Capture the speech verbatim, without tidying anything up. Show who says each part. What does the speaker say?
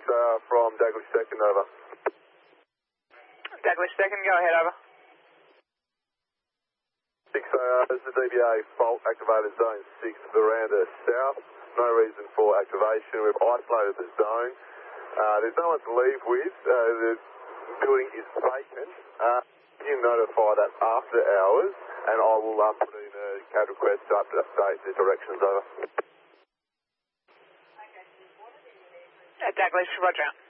Speaker 1: uh, from Douglas second, over.
Speaker 2: Douglas second, go ahead, over.
Speaker 1: six, uh, this is the D B A fault activated zone six, veranda south. No reason for activation. We've isolated the zone. Uh, there's no one to leave with. Uh, the building is vacant. Uh, you notify that after hours, and I will um, put in a CAD request to update the directions, over.
Speaker 2: Uh, Douglas, roger.